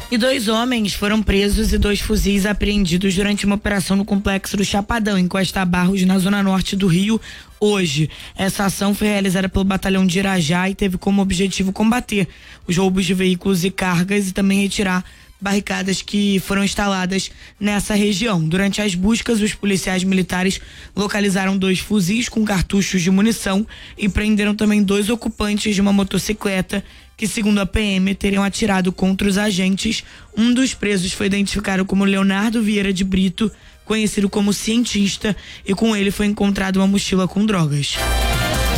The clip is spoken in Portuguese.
E 2 homens foram presos e 2 fuzis apreendidos durante uma operação no complexo do Chapadão, em Costa Barros, na zona norte do Rio, hoje. Essa ação foi realizada pelo batalhão de Irajá e teve como objetivo combater os roubos de veículos e cargas e também retirar barricadas que foram instaladas nessa região. Durante as buscas, os policiais militares localizaram 2 fuzis com cartuchos de munição e prenderam também 2 ocupantes de uma motocicleta que, segundo a PM, teriam atirado contra os agentes. Um dos presos foi identificado como Leonardo Vieira de Brito, conhecido como cientista, e com ele foi encontrada uma mochila com drogas.